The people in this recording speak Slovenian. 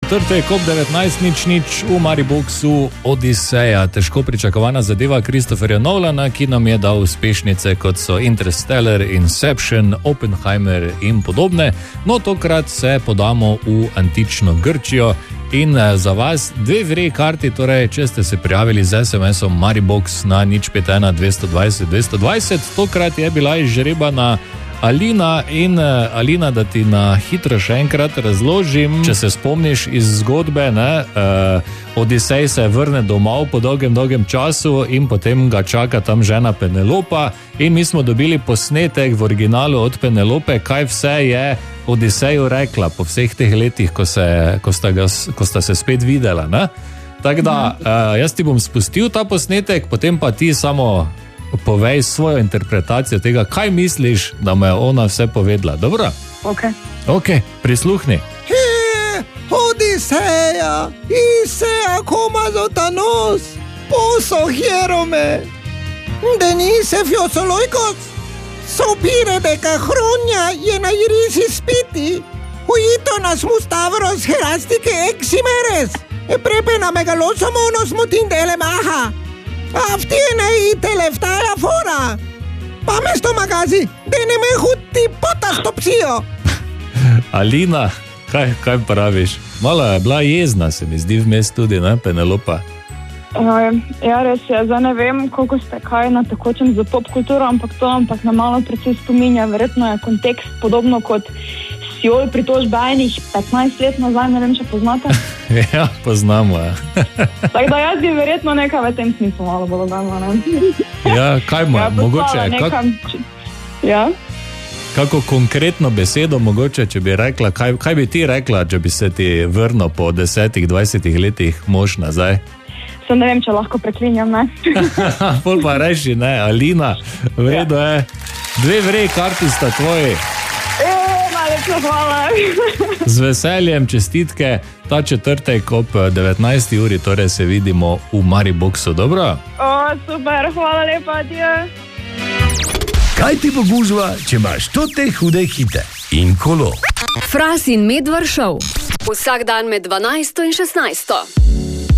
četrtek ob 19:00 v Mariboxu Odiseja. Težko pričakovana zadeva Christopherja Nolana, ki nam je dal uspešnice kot so Interstellar, Inception, Oppenheimer in podobne. No, tokrat se podamo v antično Grčijo in za vas 2 vrej karti, torej če ste se prijavili z SMS-om Maribox na 051 220 220, tokrat je bila izžrebana Alina in Alina, da ti na hitro še enkrat razložim, če se spomniš iz zgodbe, Odisej se vrne domov po dolgem času in potem ga čaka tam žena Penelopa in mi smo dobili posnetek v originalu od Penelope, kaj vse je Odiseju rekla po vseh teh letih, ko sta se spet videla, ne? Tako da, jaz ti bom spustil ta posnetek, potem pa ti samo povej svojo interpretacijo tega, kaj misliš, da mu je ona vse povedala. Dobro? Ok, prisluhni. Odiseja, Isea komazotanos, poso hierome, denise fiosoloikos, sopire de cahronia jena irisi spiti, huitonas mustavros herastike eximeres, πρέπει να μεγαλώσω μόνος μου την τελεμάχα. Αυτή είναι η τελευταία φορά. Πάμε στο μαγάζι. Δεν έχω τίποτα στο ψίο. Alina, kaj praviš? Malo je bila jezna, se mi zdi vmes tudi, ne, Penelopa? Ja, res je. Zdaj ne vem, koliko ste kaj na tekočem za pop kulturo, ampak na malo precej spominja. Verjetno je kontekst podobno kot Sjol pritožbe enih 15 let nazaj, ne vem, če poznate. Ja, poznamo, ja. Tako da jaz bi verjetno nekaj v tem smislu malo bolj dano, ne? Ja, kaj mogoče? Ja? Kako konkretno besedo mogoče, če bi rekla, kaj bi ti rekla, če bi se ti vrnil po 10-20 letih mož nazaj? Se ne vem, če lahko preklinjam, ne? Pol pa reši, ne, Alina, v redu je. 2 vrej karti sta tvoji. Hvala. Z veseljem, čestitke, ta četrtek ob 19. uri, torej se vidimo v Mariboxu, dobro? Super, hvala lepa, adijo. Kaj ti bo gužva, če imaš te hude hite in kolo? Fras in Medvard Show. Vsak dan med 12 in 16.